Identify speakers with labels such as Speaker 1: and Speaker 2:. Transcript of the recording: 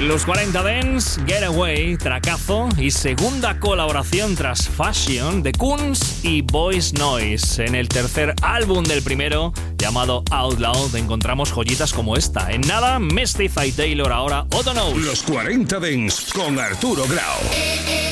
Speaker 1: Los 40 Dance, Getaway, tracazo y segunda colaboración tras Fashion de Kunz y Voice Noise. En el tercer álbum del primero, llamado Out Loud, encontramos joyitas como esta. En nada, Mestiza y Taylor, ahora Otto Knows.
Speaker 2: Los 40 Dance con Arturo Grau.